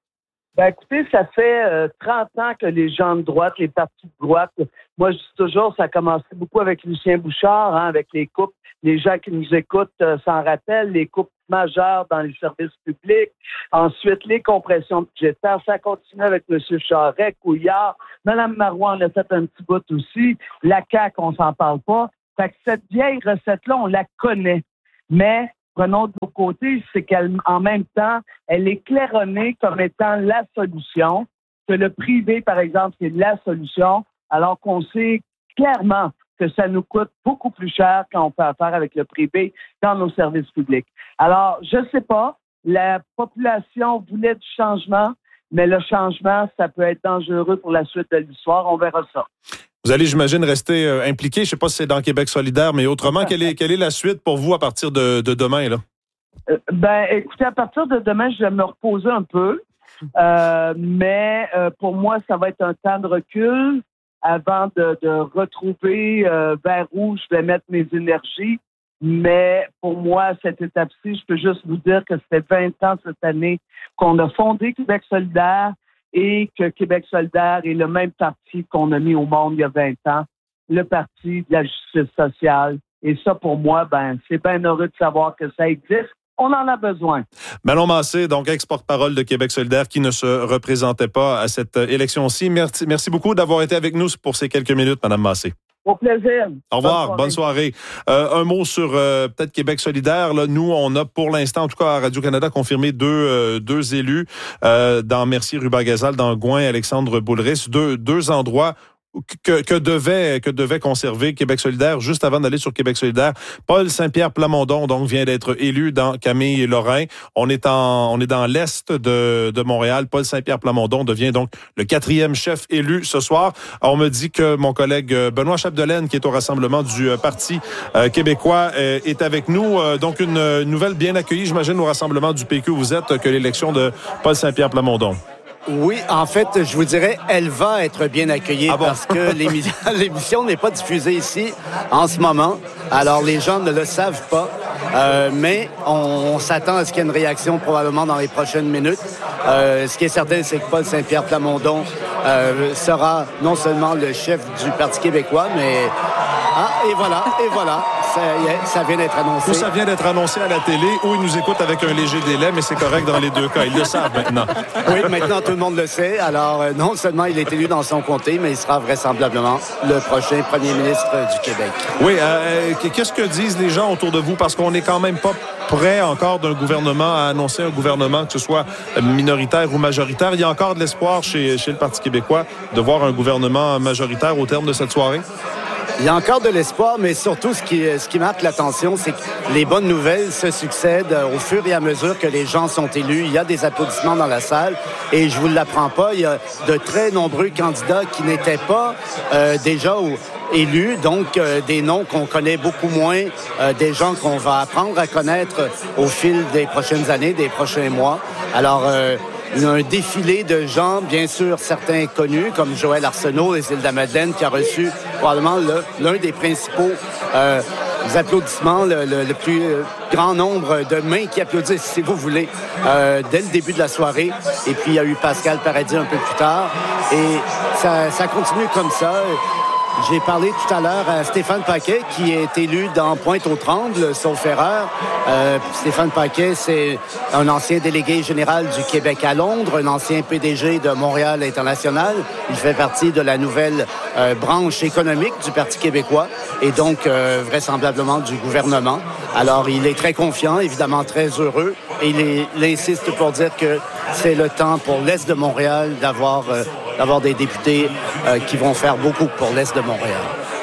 Ben écoutez, ça fait euh, trente ans que les gens de droite, les partis de droite, moi je dis toujours, ça a commencé beaucoup avec Lucien Bouchard, hein, avec les coupes. Les gens qui nous écoutent euh, s'en rappellent, les coupes majeures dans les services publics. Ensuite, les compressions budgétaires. Ça continue avec M. Charest, Couillard. Mme Marois en a fait un petit bout aussi. La C A Q, on s'en parle pas. Fait que cette vieille recette-là, on la connaît. Mais prenons de l'autre côté, c'est qu'en même temps, elle est claironnée comme étant la solution, que le privé, par exemple, c'est la solution, alors qu'on sait clairement que ça nous coûte beaucoup plus cher quand on fait affaire avec le privé dans nos services publics. Alors, je ne sais pas, la population voulait du changement, mais le changement, ça peut être dangereux pour la suite de l'histoire. On verra ça. Vous allez, j'imagine, rester euh, impliqué. Je ne sais pas si c'est dans Québec solidaire, mais autrement, quelle est, quelle est la suite pour vous à partir de, de demain, là? Euh, ben, écoutez, à partir de demain, je vais me reposer un peu. Euh, mais euh, pour moi, ça va être un temps de recul avant de, de retrouver euh, vers où je vais mettre mes énergies. Mais pour moi, à cette étape-ci, je peux juste vous dire que c'était vingt ans cette année qu'on a fondé Québec solidaire et que Québec solidaire est le même parti qu'on a mis au monde il y a vingt ans, le parti de la justice sociale. Et ça, pour moi, ben, c'est bien heureux de savoir que ça existe. On en a besoin. Manon Massé, donc ex-porte-parole de Québec solidaire, qui ne se représentait pas à cette élection-ci. Merci, merci beaucoup d'avoir été avec nous pour ces quelques minutes, Mme Massé. Au plaisir. Au revoir, bonne soirée. Bonne soirée. Euh, un mot sur euh, peut-être Québec solidaire. Là, nous, on a pour l'instant, en tout cas à Radio-Canada, confirmé deux, euh, deux élus euh, dans Mercier-Rubagazal, dans Gouin, Alexandre Boulris, deux, deux endroits Que, que devait que devait conserver Québec solidaire juste avant d'aller sur Québec solidaire. Paul Saint-Pierre Plamondon donc vient d'être élu dans Camille et Lorrain. On est en on est dans l'est de de Montréal. Paul Saint-Pierre Plamondon devient donc le quatrième chef élu ce soir. On me dit que mon collègue Benoît Chapdelaine, qui est au rassemblement du Parti euh, québécois, euh, est avec nous. Euh, donc une nouvelle bien accueillie, j'imagine, au rassemblement du P Q où vous êtes, que l'élection de Paul Saint-Pierre Plamondon. Oui, en fait, je vous dirais, elle va être bien accueillie ah bon? parce que l'émission, l'émission n'est pas diffusée ici en ce moment. Alors, les gens ne le savent pas. Euh, mais on, on s'attend à ce qu'il y ait une réaction probablement dans les prochaines minutes. Euh, ce qui est certain, c'est que Paul Saint-Pierre Plamondon euh, sera non seulement le chef du Parti québécois, mais... Ah, et voilà, et voilà, ça, ça vient d'être annoncé. Ou ça vient d'être annoncé à la télé, ou ils nous écoutent avec un léger délai, mais c'est correct dans les deux cas. Ils le savent maintenant. Oui, maintenant tout le monde le sait. Alors, euh, non seulement il est élu dans son comté, mais il sera vraisemblablement le prochain premier ministre du Québec. Oui, euh, qu'est-ce que disent les gens autour de vous? Parce qu'on n'est quand même pas prêt encore d'un gouvernement à annoncer un gouvernement, que ce soit minoritaire ou majoritaire. Il y a encore de l'espoir chez, chez le Parti québécois de voir un gouvernement majoritaire au terme de cette soirée? Il y a encore de l'espoir, mais surtout, ce qui, ce qui marque l'attention, c'est que les bonnes nouvelles se succèdent au fur et à mesure que les gens sont élus. Il y a des applaudissements dans la salle et je vous l'apprends pas, il y a de très nombreux candidats qui n'étaient pas euh, déjà au, élus, donc euh, des noms qu'on connaît beaucoup moins, euh, des gens qu'on va apprendre à connaître au fil des prochaines années, des prochains mois. Alors, euh, il y a un défilé de gens, bien sûr, certains connus, comme Joël Arsenault et Zilda-Madeleine, qui a reçu probablement le, l'un des principaux euh, applaudissements, le, le, le plus grand nombre de mains qui applaudissent, si vous voulez, euh, dès le début de la soirée. Et puis, il y a eu Pascal Paradis un peu plus tard. Et ça, ça continue comme ça. J'ai parlé tout à l'heure à Stéphane Paquet, qui est élu dans Pointe-aux-Trembles, sauf erreur. Euh, Stéphane Paquet, c'est un ancien délégué général du Québec à Londres, un ancien P D G de Montréal International. Il fait partie de la nouvelle euh, branche économique du Parti québécois et donc euh, vraisemblablement du gouvernement. Alors, il est très confiant, évidemment très heureux, et il, est, il insiste pour dire que c'est le temps pour l'Est de Montréal d'avoir... Euh, d'avoir des députés euh, qui vont faire beaucoup pour l'Est de Montréal.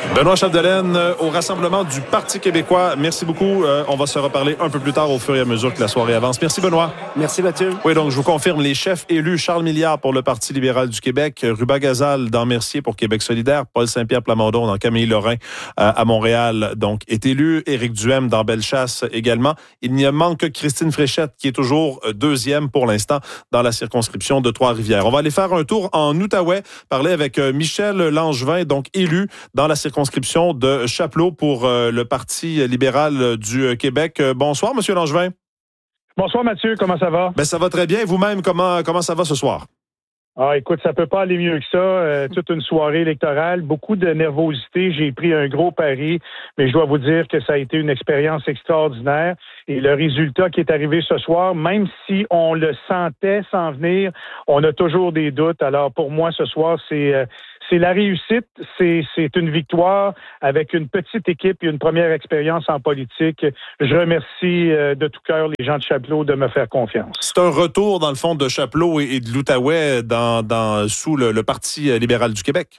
Benoît Chapdelaine, au rassemblement du Parti québécois. Merci beaucoup. Euh, on va se reparler un peu plus tard au fur et à mesure que la soirée avance. Merci, Benoît. Merci, Mathieu. Oui, donc je vous confirme, les chefs élus, Charles Milliard pour le Parti libéral du Québec, Ruba Gazal dans Mercier pour Québec solidaire, Paul Saint-Pierre Plamondon dans Camille-Lorrain euh, à Montréal, donc est élu, Éric Duhem dans Bellechasse également. Il n'y a manque que Christine Fréchette qui est toujours deuxième pour l'instant dans la circonscription de Trois-Rivières. On va aller faire un tour en Outaouais, parler avec Michel Langevin, donc élu dans la circonscription de Chapleau pour euh, le Parti libéral du Québec. Bonsoir, Monsieur Langevin. Bonsoir, Mathieu. Comment ça va? Ben, ça va très bien. Vous-même, comment, comment ça va ce soir? Ah, écoute, ça peut pas aller mieux que ça. Euh, toute une soirée électorale, beaucoup de nervosité. J'ai pris un gros pari, mais je dois vous dire que ça a été une expérience extraordinaire. Et le résultat qui est arrivé ce soir, même si on le sentait s'en venir, on a toujours des doutes. Alors, pour moi, ce soir, c'est... Euh, C'est la réussite, c'est, c'est une victoire avec une petite équipe et une première expérience en politique. Je remercie euh, de tout cœur les gens de Chapleau de me faire confiance. C'est un retour, dans le fond, de Chapleau et, et de l'Outaouais dans, dans, sous le, le Parti libéral du Québec.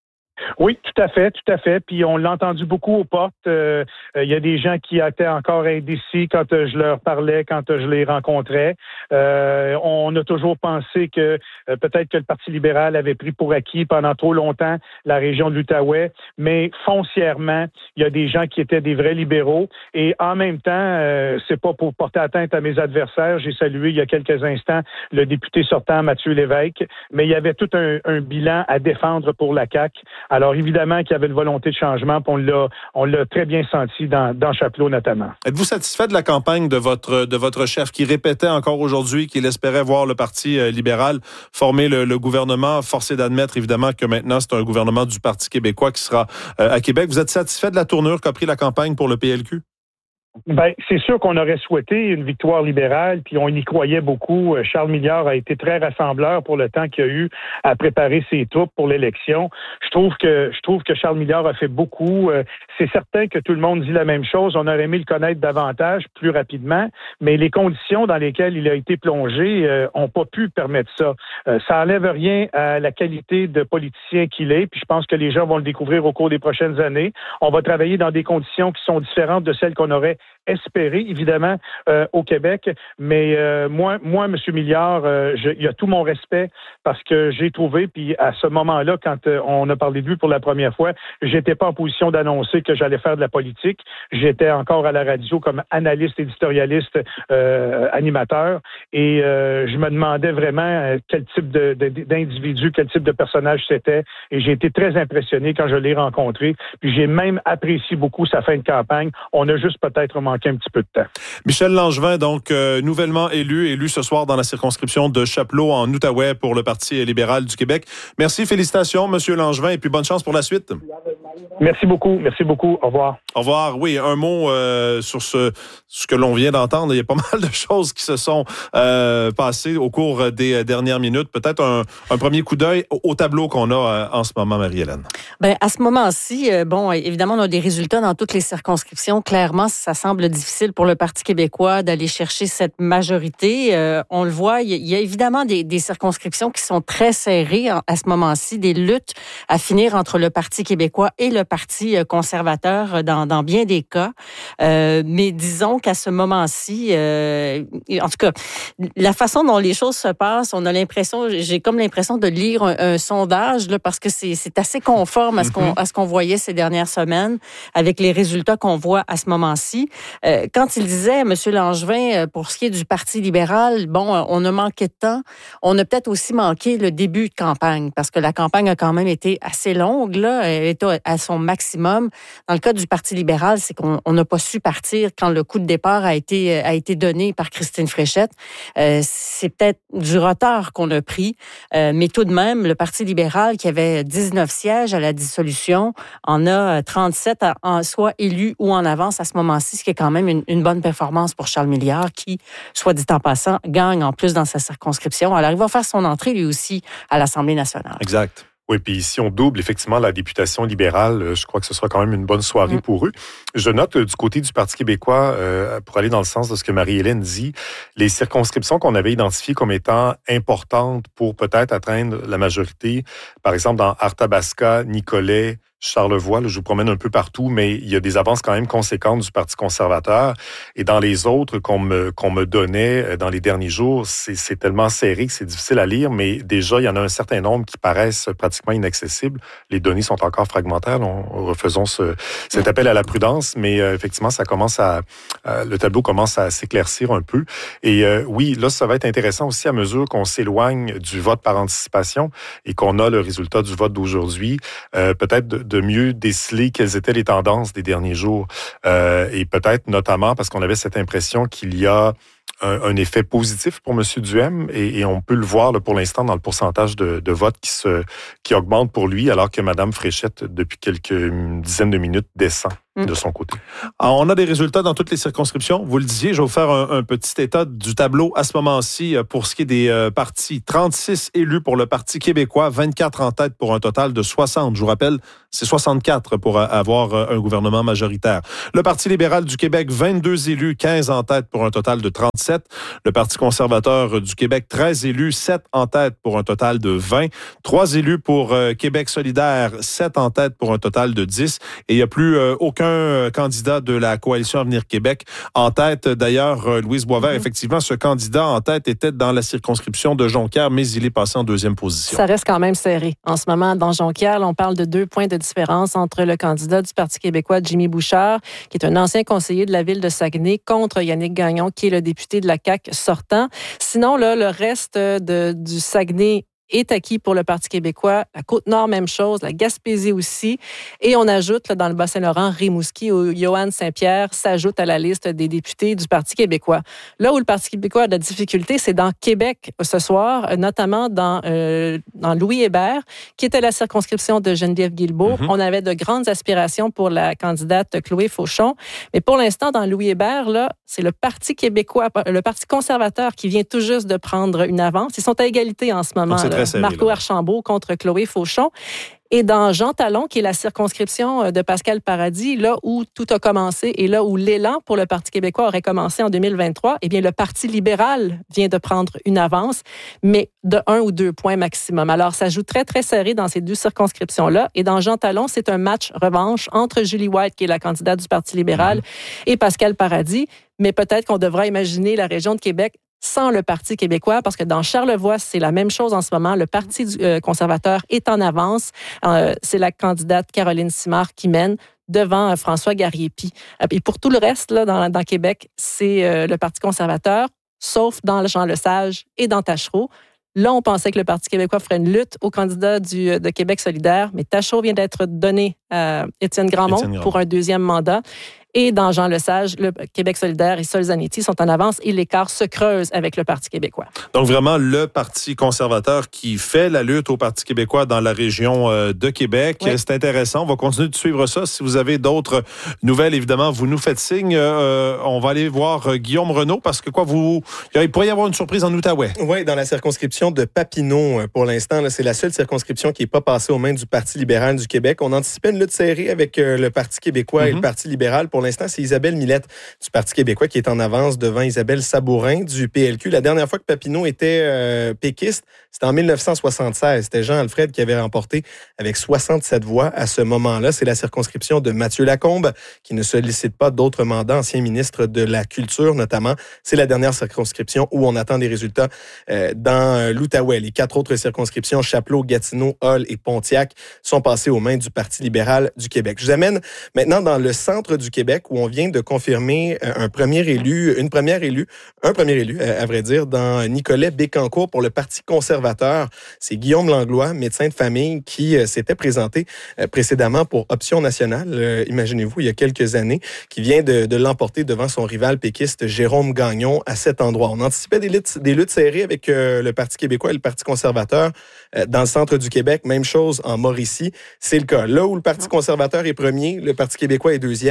Oui, tout à fait, tout à fait. Puis on l'a entendu beaucoup aux portes. Il euh, euh, y a des gens qui étaient encore indécis quand euh, je leur parlais, quand euh, je les rencontrais. Euh, on a toujours pensé que euh, peut-être que le Parti libéral avait pris pour acquis pendant trop longtemps la région de l'Outaouais, mais foncièrement, il y a des gens qui étaient des vrais libéraux. Et en même temps, euh, c'est pas pour porter atteinte à mes adversaires. J'ai salué il y a quelques instants le député sortant Mathieu Lévesque, mais il y avait tout un, un bilan à défendre pour la C A Q. Alors, évidemment qu'il y avait une volonté de changement, puis on l'a, on l'a très bien senti dans, dans Chapleau, notamment. Êtes-vous satisfait de la campagne de votre, de votre chef qui répétait encore aujourd'hui qu'il espérait voir le Parti libéral former le, le gouvernement, forcé d'admettre, évidemment, que maintenant, c'est un gouvernement du Parti québécois qui sera euh, à Québec. Vous êtes satisfait de la tournure qu'a pris la campagne pour le P L Q? Ben, c'est sûr qu'on aurait souhaité une victoire libérale, puis on y croyait beaucoup. Charles Milliard a été très rassembleur pour le temps qu'il a eu à préparer ses troupes pour l'élection. Je trouve que je trouve que Charles Milliard a fait beaucoup. C'est certain que tout le monde dit la même chose. On aurait aimé le connaître davantage, plus rapidement, mais les conditions dans lesquelles il a été plongé euh, ont pas pu permettre ça. Euh, ça enlève rien à la qualité de politicien qu'il est, puis je pense que les gens vont le découvrir au cours des prochaines années. On va travailler dans des conditions qui sont différentes de celles qu'on aurait espérer, évidemment, euh, au Québec. Mais euh, moi, moi, M. Milliard, euh, je, il y a tout mon respect parce que j'ai trouvé, puis à ce moment-là, quand euh, on a parlé de lui pour la première fois, j'étais pas en position d'annoncer que j'allais faire de la politique. J'étais encore à la radio comme analyste, éditorialiste, euh, animateur. Et euh, je me demandais vraiment quel type de, de, d'individu, quel type de personnage c'était. Et j'ai été très impressionné quand je l'ai rencontré. Puis j'ai même apprécié beaucoup sa fin de campagne. On a juste peut-être manqué un petit peu de temps. Michel Langevin, donc euh, nouvellement élu, élu ce soir dans la circonscription de Chapleau en Outaouais pour le Parti libéral du Québec. Merci, félicitations, Monsieur Langevin, et puis bonne chance pour la suite. Merci beaucoup, merci beaucoup. Au revoir. Au revoir. Oui, un mot euh, sur ce, ce que l'on vient d'entendre. Il y a pas mal de choses qui se sont euh, passées au cours des dernières minutes. Peut-être un, un premier coup d'œil au, au tableau qu'on a euh, en ce moment, Marie-Hélène. Bien, à ce moment-ci, euh, bon, évidemment, on a des résultats dans toutes les circonscriptions. Clairement, ça semble difficile pour le Parti québécois d'aller chercher cette majorité. Euh, on le voit, il y a évidemment des, des circonscriptions qui sont très serrées à ce moment-ci, des luttes à finir entre le Parti québécois et le Parti conservateur dans, dans bien des cas. Euh, mais disons qu'à ce moment-ci, euh, en tout cas, la façon dont les choses se passent, on a l'impression, j'ai comme l'impression de lire un, un sondage là, parce que c'est, c'est assez conforme à ce qu'on, à ce qu'on voyait ces dernières semaines avec les résultats qu'on voit à ce moment-ci. Euh, quand il disait, M. Langevin, pour ce qui est du Parti libéral, bon, on a manqué de temps. On a peut-être aussi manqué le début de campagne parce que la campagne a quand même été assez longue, là. Elle était à son maximum. Dans le cas du Parti libéral, c'est qu'on n'a pas su partir quand le coup de départ a été, a été donné par Christine Fréchette. Euh, c'est peut-être du retard qu'on a pris, euh, mais tout de même, le Parti libéral, qui avait dix-neuf sièges à la dissolution, en a trente-sept, en, soit élus ou en avance à ce moment-ci, ce qui est quand même une, une bonne performance pour Charles Milliard, qui, soit dit en passant, gagne en plus dans sa circonscription. Alors, il va faire son entrée, lui aussi, à l'Assemblée nationale. Exact. Oui, puis si on double effectivement la députation libérale, je crois que ce sera quand même une bonne soirée mmh. pour eux. Je note du côté du Parti québécois, euh, pour aller dans le sens de ce que Marie-Hélène dit, les circonscriptions qu'on avait identifiées comme étant importantes pour peut-être atteindre la majorité, par exemple dans Arthabasca, Nicolet, Charlevoix, là, je vous promène un peu partout, mais il y a des avances quand même conséquentes du Parti conservateur. Et dans les autres qu'on me, qu'on me donnait dans les derniers jours, c'est, c'est tellement serré que c'est difficile à lire, mais déjà, il y en a un certain nombre qui paraissent pratiquement inaccessibles. Les données sont encore fragmentaires. On, refaisons ce, cet appel à la prudence, mais euh, effectivement, ça commence à, euh, le tableau commence à s'éclaircir un peu. Et euh, oui, là, ça va être intéressant aussi à mesure qu'on s'éloigne du vote par anticipation et qu'on a le résultat du vote d'aujourd'hui, euh, peut-être de, de mieux déceler quelles étaient les tendances des derniers jours. Euh, et peut-être notamment parce qu'on avait cette impression qu'il y a un, un effet positif pour M. Duhem et, et on peut le voir là, pour l'instant dans le pourcentage de, de votes qui, se, qui augmente pour lui, alors que Mme Fréchette, depuis quelques dizaines de minutes, descend de son côté. Alors, on a des résultats dans toutes les circonscriptions. Vous le disiez, je vais vous faire un, un petit état du tableau à ce moment-ci pour ce qui est des euh, partis. trente-six élus pour le Parti québécois, vingt-quatre en tête pour un total de soixante. Je vous rappelle, c'est soixante-quatre pour avoir un gouvernement majoritaire. Le Parti libéral du Québec, vingt-deux élus, quinze en tête pour un total de trente-sept. Le Parti conservateur du Québec, treize élus, sept en tête pour un total de vingt. trois élus pour euh, Québec solidaire, sept en tête pour un total de dix. Et il n'y a plus euh, aucun un candidat de la Coalition Avenir Québec en tête. D'ailleurs, Louise Boisvert, mm-hmm. effectivement, ce candidat en tête était dans la circonscription de Jonquière, mais il est passé en deuxième position. Ça reste quand même serré. En ce moment, dans Jonquière, là, on parle de deux points de différence entre le candidat du Parti québécois, Jimmy Bouchard, qui est un ancien conseiller de la ville de Saguenay, contre Yannick Gagnon, qui est le député de la C A Q sortant. Sinon, là, le reste de, du Saguenay est acquis pour le Parti québécois. La Côte-Nord, même chose. La Gaspésie aussi. Et on ajoute là, dans le Bas-Saint-Laurent, Rimouski, où Yohann Saint-Pierre s'ajoute à la liste des députés du Parti québécois. Là où le Parti québécois a de la difficulté, c'est dans Québec ce soir, notamment dans, euh, dans Louis Hébert, qui était la circonscription de Geneviève Guilbeault. Mm-hmm. On avait de grandes aspirations pour la candidate Chloé Fauchon. Mais pour l'instant, dans Louis Hébert, là, c'est le Parti québécois, le Parti conservateur qui vient tout juste de prendre une avance. Ils sont à égalité en ce moment. Serré, Marco là. Archambault contre Chloé Fauchon. Et dans Jean Talon, qui est la circonscription de Pascal Paradis, là où tout a commencé et là où l'élan pour le Parti québécois aurait commencé en deux mille vingt-trois, eh bien, le Parti libéral vient de prendre une avance, mais de un ou deux points maximum. Alors, ça joue très, très serré dans ces deux circonscriptions-là. Et dans Jean Talon, c'est un match revanche entre Julie White, qui est la candidate du Parti libéral, mmh. et Pascal Paradis. Mais peut-être qu'on devra imaginer la région de Québec sans le Parti québécois, parce que dans Charlevoix, c'est la même chose en ce moment. Le Parti euh, conservateur est en avance. Euh, c'est la candidate Caroline Simard qui mène devant euh, François Garriépi. Et pour tout le reste, là, dans, dans Québec, c'est euh, le Parti conservateur, sauf dans Jean-Lesage et dans Tachereau. Là, on pensait que le Parti québécois ferait une lutte au candidat du, de Québec solidaire, mais Tachereau vient d'être donné à Étienne Grandmont, Étienne Grandmont pour un deuxième mandat. Et dans Jean-Lesage, le Québec solidaire et Sol Zanetti sont en avance et l'écart se creuse avec le Parti québécois. Donc vraiment, le Parti conservateur qui fait la lutte au Parti québécois dans la région de Québec. Oui. C'est intéressant. On va continuer de suivre ça. Si vous avez d'autres nouvelles, évidemment, vous nous faites signe. Euh, on va aller voir Guillaume Renaud parce que quoi, vous, il pourrait y avoir une surprise en Outaouais. Oui, dans la circonscription de Papineau, pour l'instant, là, c'est la seule circonscription qui n'est pas passée aux mains du Parti libéral du Québec. On anticipait une lutte serrée avec euh, le Parti québécois mm-hmm. et le Parti libéral. Pour l'instant, c'est Isabelle Millette du Parti québécois qui est en avance devant Isabelle Sabourin du P L Q. La dernière fois que Papineau était euh, péquiste, c'était en dix-neuf cent soixante-seize. C'était Jean Alfred qui avait remporté avec soixante-sept voix à ce moment-là. C'est la circonscription de Mathieu Lacombe qui ne sollicite pas d'autres mandats, ancien ministre de la Culture notamment. C'est la dernière circonscription où on attend des résultats euh, dans l'Outaouais. Les quatre autres circonscriptions, Chapleau, Gatineau, Hull et Pontiac, sont passées aux mains du Parti libéral du Québec. Je vous amène maintenant dans le centre du Québec où on vient de confirmer un premier élu, une première élue, un premier élu, à vrai dire, dans Nicolet Bécancourt pour le Parti conservateur. C'est Guillaume Langlois, médecin de famille, qui s'était présenté précédemment pour Option nationale, imaginez-vous, il y a quelques années, qui vient de, de l'emporter devant son rival péquiste Jérôme Gagnon à cet endroit. On anticipait des luttes, des luttes serrées avec le Parti québécois et le Parti conservateur dans le centre du Québec. Même chose en Mauricie, c'est le cas. Là où le Parti conservateur est premier, le Parti québécois est deuxième et inversement.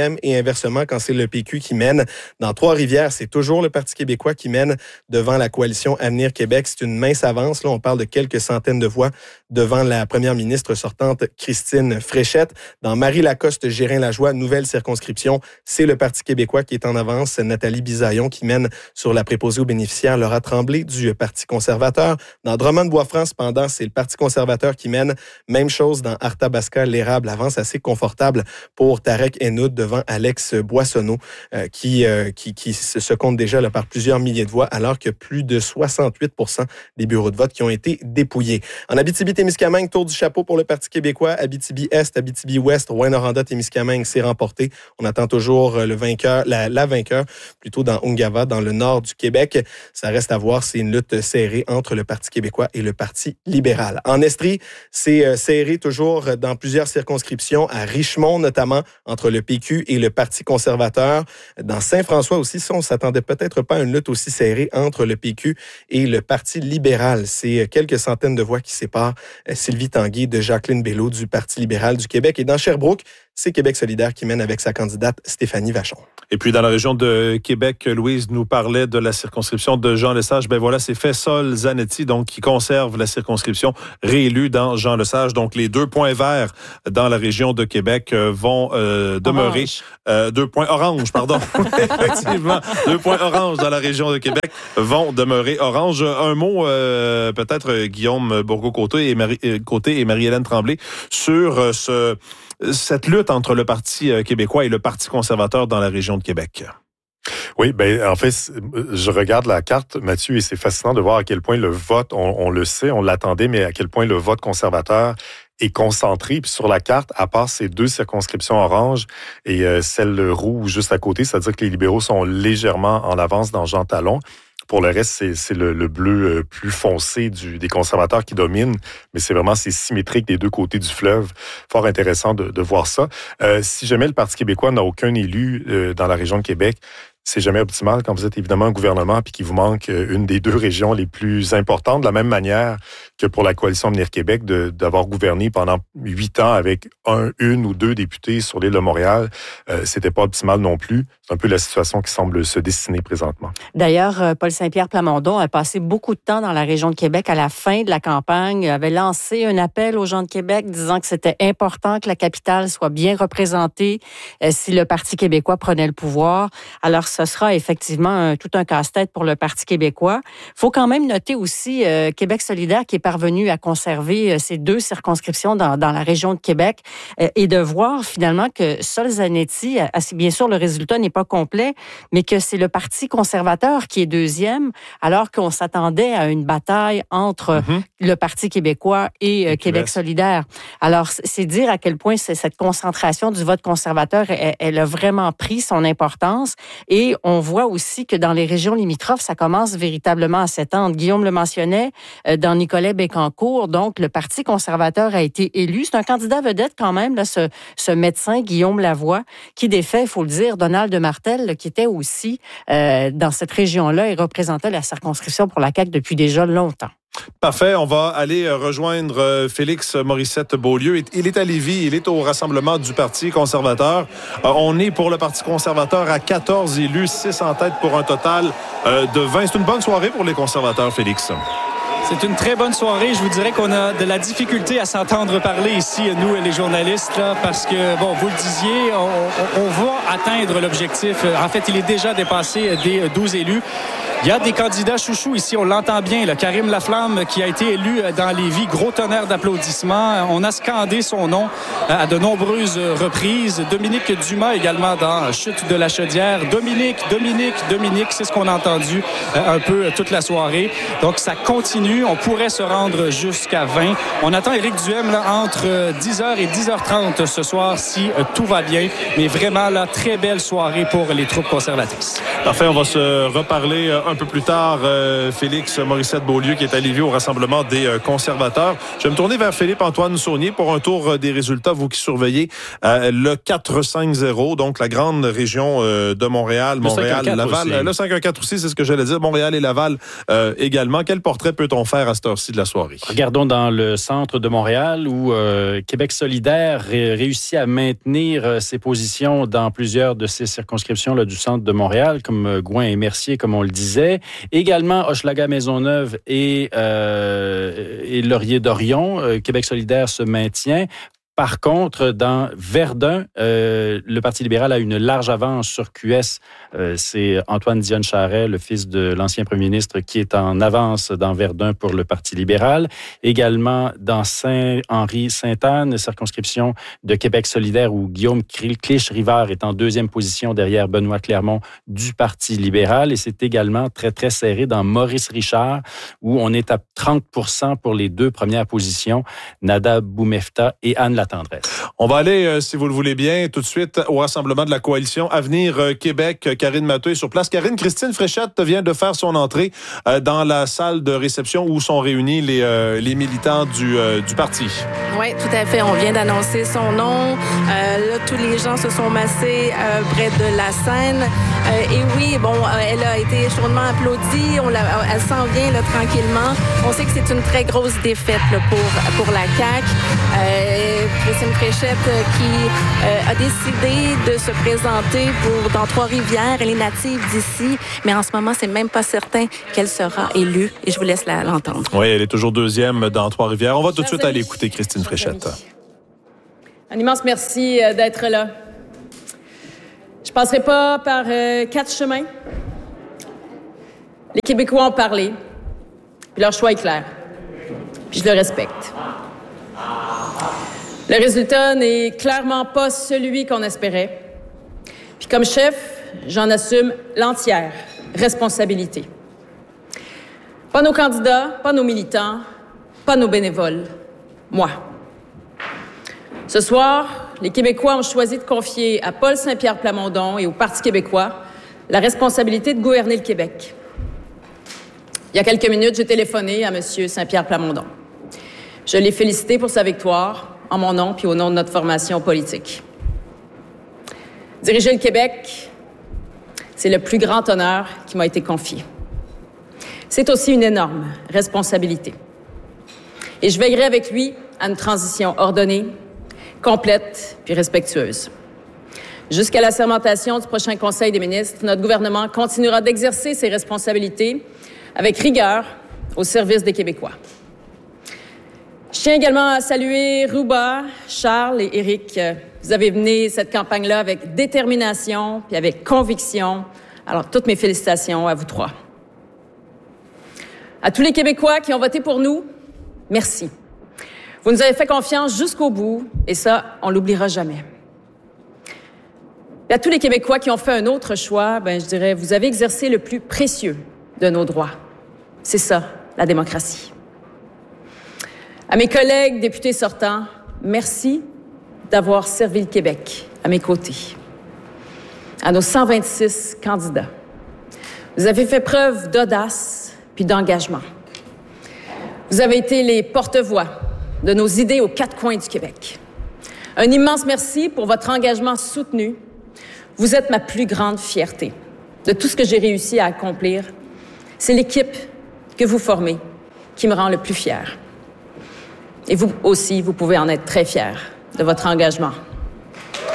inversement, quand c'est le P Q qui mène dans Trois-Rivières, c'est toujours le Parti québécois qui mène devant la coalition Avenir Québec. C'est une mince avance. Là, on parle de quelques centaines de voix devant la première ministre sortante, Christine Fréchette. Dans Marie-Lacoste-Gérin-Lajoie, nouvelle circonscription, c'est le Parti québécois qui est en avance. Nathalie Bisaillon qui mène sur la préposée aux bénéficiaires. Laura Tremblay du Parti conservateur. Dans Drummond-Bois-Franc, cependant, c'est le Parti conservateur qui mène. Même chose dans Arthabasca, l'érable avance assez confortable pour Tarek Henoud devant Alex Boissonneau, euh, qui, euh, qui, qui se compte déjà là, par plusieurs milliers de voix, alors que plus de soixante-huit pour cent des bureaux de vote qui ont été dépouillés. En Abitibi-Témiscamingue, tour du chapeau pour le Parti québécois. Abitibi-Est, Abitibi-Ouest, Rouyn-Noranda-Témiscamingue, c'est remporté. On attend toujours le vainqueur, la, la vainqueur, plutôt dans Ungava, dans le nord du Québec. Ça reste à voir, c'est une lutte serrée entre le Parti québécois et le Parti libéral. En Estrie, c'est euh, serré toujours dans plusieurs circonscriptions, à Richmond notamment, entre le P Q et le Parti conservateur. Dans Saint-François aussi, ça, on s'attendait peut-être pas à une lutte aussi serrée entre le P Q et le Parti libéral. C'est quelques centaines de voix qui séparent Sylvie Tanguay de Jacqueline Bello du Parti libéral du Québec. Et dans Sherbrooke, c'est Québec solidaire qui mène avec sa candidate Stéphanie Vachon. Et puis, dans la région de Québec, Louise nous parlait de la circonscription de Jean Lesage. Ben voilà, c'est Faisol Zanetti, donc, qui conserve la circonscription, réélu dans Jean Lesage. Donc, les deux points verts dans la région de Québec vont euh, demeurer... Euh, deux points orange, pardon. Effectivement, deux points orange dans la région de Québec vont demeurer orange. Un mot, euh, peut-être, Guillaume Bourgault-Côté et, Marie, Côté et Marie-Hélène Tremblay, sur euh, ce... cette lutte entre le Parti québécois et le Parti conservateur dans la région de Québec. Oui, ben en fait, je regarde la carte, Mathieu, et c'est fascinant de voir à quel point le vote, on, on le sait, on l'attendait, mais à quel point le vote conservateur est concentré. Puis sur la carte, à part ces deux circonscriptions orange et euh, celle rouge juste à côté, c'est-à-dire que les libéraux sont légèrement en avance dans Jean Talon. Pour le reste, c'est, c'est le, le bleu plus foncé du, des conservateurs qui domine, mais c'est vraiment c'est symétrique des deux côtés du fleuve. Fort intéressant de, de voir ça. Euh, si jamais le Parti québécois n'a aucun élu euh, dans la région de Québec, c'est jamais optimal quand vous êtes évidemment un gouvernement puis qu'il vous manque une des deux régions les plus importantes, de la même manière que pour la coalition Avenir Québec de, d'avoir gouverné pendant huit ans avec un, une ou deux députés sur l'île de Montréal. Euh, c'était pas optimal non plus. C'est un peu la situation qui semble se dessiner présentement. D'ailleurs, Paul Saint-Pierre Plamondon a passé beaucoup de temps dans la région de Québec à la fin de la campagne, avait lancé un appel aux gens de Québec disant que c'était important que la capitale soit bien représentée euh, si le Parti québécois prenait le pouvoir. Alors, ce sera effectivement un, tout un casse-tête pour le Parti québécois. Il faut quand même noter aussi euh, Québec solidaire qui est parvenu à conserver euh, ces deux circonscriptions dans, dans la région de Québec euh, et de voir finalement que Sol Zanetti, assez bien sûr le résultat n'est pas complet, mais que c'est le Parti conservateur qui est deuxième, alors qu'on s'attendait à une bataille entre mm-hmm. le Parti québécois et euh, Québec solidaire. Alors, c'est dire à quel point c'est cette concentration du vote conservateur, elle, elle a vraiment pris son importance. Et on voit aussi que dans les régions limitrophes, ça commence véritablement à s'étendre. Guillaume le mentionnait, euh, dans Nicolet-Bécancour, donc le Parti conservateur a été élu. C'est un candidat vedette quand même, là, ce, ce médecin Guillaume Lavoie, qui défait, il faut le dire, Donald Martel, qui était aussi euh, dans cette région-là et représentait la circonscription pour la C A Q depuis déjà longtemps. Parfait. On va aller rejoindre Félix Morissette-Beaulieu. Il est à Lévis. Il est au rassemblement du Parti conservateur. On est pour le Parti conservateur à quatorze élus, six en tête pour un total de vingt. C'est une bonne soirée pour les conservateurs, Félix. C'est une très bonne soirée. Je vous dirais qu'on a de la difficulté à s'entendre parler ici, nous, les journalistes, là, parce que, bon, vous le disiez, on, on, on va atteindre l'objectif. En fait, il est déjà dépassé des douze élus. Il y a des candidats chouchous ici, on l'entend bien. Là. Karim Laflamme qui a été élu dans Lévis, gros tonnerre d'applaudissements. On a scandé son nom à de nombreuses reprises. Dominique Dumas également dans Chute de la Chaudière. Dominique, Dominique, Dominique, c'est ce qu'on a entendu un peu toute la soirée. Donc ça continue, on pourrait se rendre jusqu'à vingt. On attend Éric Duhem là, entre dix heures et dix heures trente ce soir si tout va bien. Mais vraiment, là, très belle soirée pour les troupes conservatrices. Parfait, on va se reparler un peu plus tard, euh, Félix Morissette-Beaulieu qui est à Lévis au Rassemblement des euh, conservateurs. Je vais me tourner vers Philippe-Antoine Saunier pour un tour euh, des résultats, vous qui surveillez euh, le quatre cinq zéro, donc la grande région euh, de Montréal, Montréal, Laval. Euh, le cinq un quatre aussi, c'est ce que j'allais dire, Montréal et Laval euh, également. Quel portrait peut-on faire à cette heure-ci de la soirée? Regardons dans le centre de Montréal où euh, Québec solidaire ré- réussit à maintenir euh, ses positions dans plusieurs de ces circonscriptions là, du centre de Montréal, comme euh, Gouin et Mercier, comme on le disait. Également, Hochelaga-Maisonneuve et, euh, et Laurier-Dorion. Euh, Québec solidaire se maintient. Par contre, dans Verdun, euh, le Parti libéral a une large avance sur Q S. Euh, c'est Antoine Dionne-Charest, le fils de l'ancien premier ministre, qui est en avance dans Verdun pour le Parti libéral. Également dans Saint-Henri-Sainte-Anne, circonscription de Québec solidaire, où Guillaume Clich-Rivard est en deuxième position derrière Benoît Clermont du Parti libéral. Et c'est également très, très serré dans Maurice-Richard, où on est à trente pour cent pour les deux premières positions, Nada Boumefta et Anne Latendresse. On va aller, euh, si vous le voulez bien, tout de suite au rassemblement de la coalition Avenir euh, Québec. Karine Matteux est sur place. Karine, Christine Fréchette vient de faire son entrée euh, dans la salle de réception où sont réunis les, euh, les militants du, euh, du parti. Oui, tout à fait. On vient d'annoncer son nom. Euh, là, tous les gens se sont massés euh, près de la scène. Euh, et oui, bon, euh, elle a été chaudement applaudie. On la, elle s'en vient là, tranquillement. On sait que c'est une très grosse défaite là, pour, pour la C A Q. Euh, Christine Fréchette euh, qui euh, a décidé de se présenter pour dans Trois-Rivières. Elle est native d'ici, mais en ce moment, c'est même pas certain qu'elle sera élue. Et je vous laisse la, l'entendre. Oui, elle est toujours deuxième dans Trois-Rivières. On va tout de suite aller écouter Christine Fréchette. Un immense merci d'être là. Je passerai pas par euh, quatre chemins. Les Québécois ont parlé, puis leur choix est clair. Puis je le respecte. Le résultat n'est clairement pas celui qu'on espérait. Puis comme chef, j'en assume l'entière responsabilité. Pas nos candidats, pas nos militants, pas nos bénévoles. Moi. Ce soir, les Québécois ont choisi de confier à Paul Saint-Pierre Plamondon et au Parti québécois la responsabilité de gouverner le Québec. Il y a quelques minutes, j'ai téléphoné à M. Saint-Pierre Plamondon. Je l'ai félicité pour sa victoire, en mon nom puis au nom de notre formation politique. Diriger le Québec, c'est le plus grand honneur qui m'a été confié. C'est aussi une énorme responsabilité. Et je veillerai avec lui à une transition ordonnée, complète puis respectueuse. Jusqu'à la sermentation du prochain Conseil des ministres, notre gouvernement continuera d'exercer ses responsabilités avec rigueur au service des Québécois. Je tiens également à saluer Rouba, Charles et Éric. Vous avez mené cette campagne-là avec détermination puis avec conviction. Alors, toutes mes félicitations à vous trois. À tous les Québécois qui ont voté pour nous, merci. Vous nous avez fait confiance jusqu'au bout, et ça, on l'oubliera jamais. Et à tous les Québécois qui ont fait un autre choix, ben, je dirais, vous avez exercé le plus précieux de nos droits. C'est ça, la démocratie. À mes collègues députés sortants, merci d'avoir servi le Québec à mes côtés. À nos cent vingt-six candidats, vous avez fait preuve d'audace puis d'engagement. Vous avez été les porte-voix de nos idées aux quatre coins du Québec. Un immense merci pour votre engagement soutenu. Vous êtes ma plus grande fierté de tout ce que j'ai réussi à accomplir. C'est l'équipe que vous formez qui me rend le plus fier. Et vous aussi, vous pouvez en être très fiers de votre engagement.